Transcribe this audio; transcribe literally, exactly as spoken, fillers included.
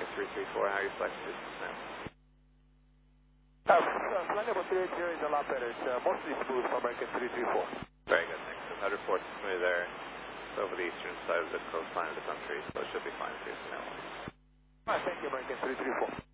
three three four, how are you selecting distance now? Uh, uh, flight level three eighty is a lot better. It's uh, mostly smooth for American three three four. Very good, thanks. So that report's smooth there. It's over the eastern side of the coastline of the country, so it should be fine for you now. Alright, thank you, American three three four.